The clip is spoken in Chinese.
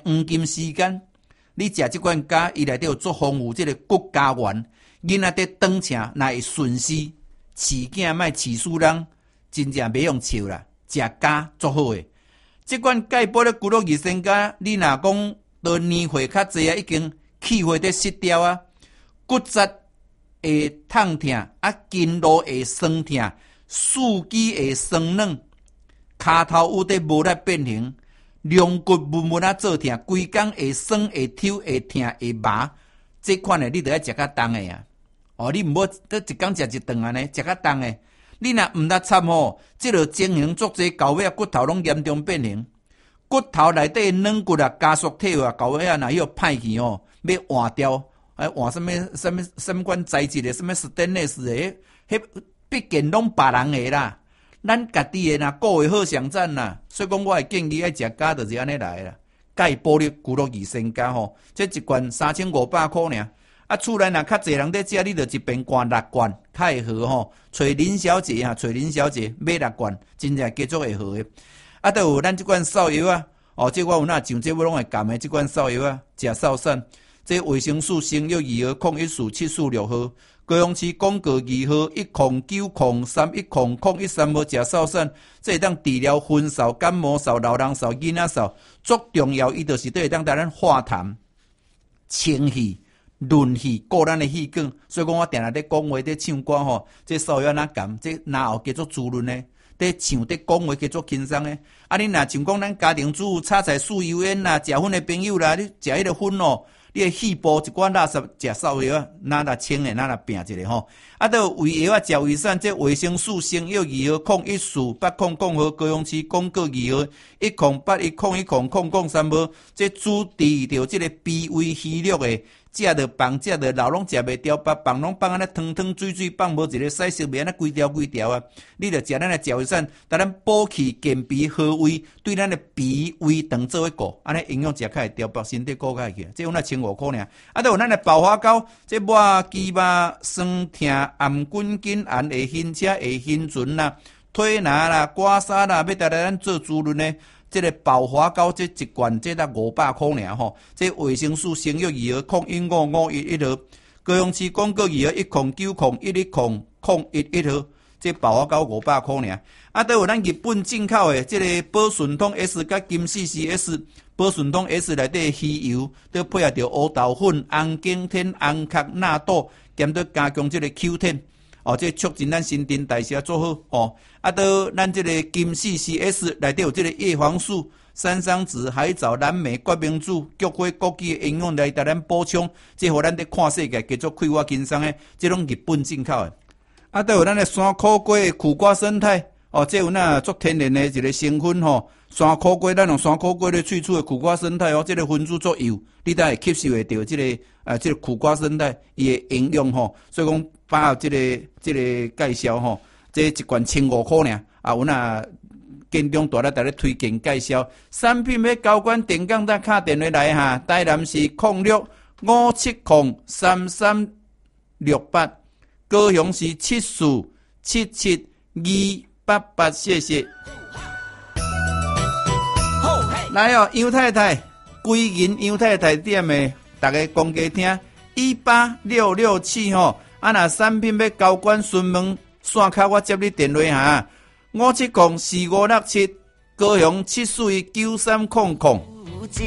黄金时间，你食即款咖，伊内底有足丰富即个骨胶原，囡仔伫长车，若会顺势，饲囝莫饲死人，真正袂用笑啦。食咖足好诶，即款钙补咧骨肉益生咖，你若讲到年岁较济啊，已经气血伫失调啊，骨质会痛痛，筋络会酸痛，四肢会酸软，骹头有伫无力变形，龙骨闷闷做痛，规工会酸会抽会痛会麻，这款诶你着爱食较重诶啊！哦，你毋好得一工食一顿安尼，食较重诶。你若毋得参吼，即落情形足侪狗尾骨头拢严重变形，骨头内底软骨啊、加速体啊、狗尾啊，若要歹去哦，要换掉，换什么款材质的，什么stainless的，迄毕竟拢别人的啦，咱家己的呐，顾会好上赞啦。所以讲，我会建议爱食咖，就是安尼来啦。钙补力骨肉益生咖吼，这一罐3500块尔。啊，厝内若较侪人在食，你就一边灌6罐，较会好吼。找林小姐啊，找林小姐买6罐，真正继续会好诶。啊，都有咱即款扫药啊，哦，这我有哪上这我拢会含诶。即款扫药啊，食扫散，这维生素生药2号、控1素、7素6号，高雄市广告2号10903100113号食扫散，这会当治疗昏扫、感冒扫、老人扫、囡仔扫，最重要伊就是对会当带咱化痰、清气。润气，顾咱的气管，所以讲我定定咧讲话、咧唱歌吼，这扫药哪甘，这哪后叫做滋润呢？咧唱、咧讲话叫做轻松呢？啊，你若像讲咱家庭主妇炒菜、素油烟啦，食薰的朋友啦，你食迄个薰哦，你的细胞一寡垃圾食扫药啊，哪来清的，哪来病一个吼？啊，都胃药啊，食胃散，这维生素生药2号、控1素、800号，高雄市广告2号108101003号，这主治着这个脾胃虚弱的。食着饭，食着老拢食袂掉，把饭拢放安尼汤汤水水，放无一个细色面，安尼规条啊！你着食咱的食胃散，带咱补气健脾和胃，对咱的脾胃肠做一顾，安尼营养食较会调把身体顾较会去。这有那1500块尔，啊，都有咱的爆花膏，这抹鸡肉酸痛暗菌筋炎会晕车会晕船啦，推拿啦、刮痧啦，要带来咱做滋润呢。这个爆花膏这一罐这才500块尔吼，这维生素生药2号015511号，高雄市广告2号109011001号，这爆花膏500块尔。啊，都有咱日本进口的这个保顺通 S 甲金 CCS， 保顺通 S 内底鱼油，都配合着乌豆粉、红景天、红壳纳豆，兼着加强这个 Q10。哦，这促进咱新陈代谢做好哦。啊，到咱这个金 CCS 内底有这个叶黄素、山桑子、海藻、蓝莓、决明子、菊花、枸杞的营养来带咱补充，这互咱在看世界继续开发轻松的，这种日本进口的。啊，都有咱的山苦瓜的苦瓜生态哦，这有那做天然的一个成分吼。山苦瓜咱用山苦瓜咧萃取的苦瓜生态哦，这个分子做油，你才会吸收会到这个这个苦瓜生态伊的营养吼。所以讲把这个介绍吼，这一罐1500块尔啊，有那建中大咧带咧推荐介绍产品要交关电讲再打电话来哈，台南是0657033368，高雄是74772888，谢谢。来哦，杨太太，归银杨太太店的，大家讲给听，18667吼，啊那产品要交关询问，线卡我接你电话哈，57044567，高雄7419300。